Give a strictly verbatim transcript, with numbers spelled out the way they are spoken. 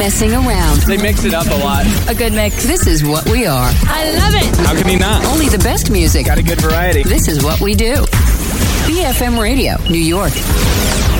messing around. They mix it up a lot. A good mix. This is what we are. I love it. How can you not? Only the best music. Got a good variety. This is what we do. B F M Radio, New York.